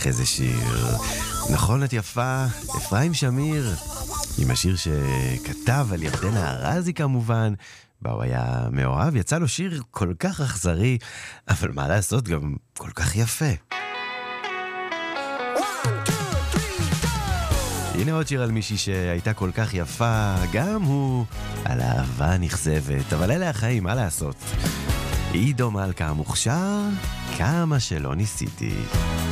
איזה שיר. נכון, את יפה, אפרים שמיר, עם השיר שכתב על ירדנה ארזי כמובן, בה הוא היה מאוהב, יצא לו שיר כל כך אכזרי, אבל מה לעשות, גם כל כך יפה. הנה עוד שיר על מישהי שהייתה כל כך יפה, גם הוא על אהבה נכזבת, אבל אלה החיים, מה לעשות? עידו מלכה המוכשר, כמה שלא ניסיתי.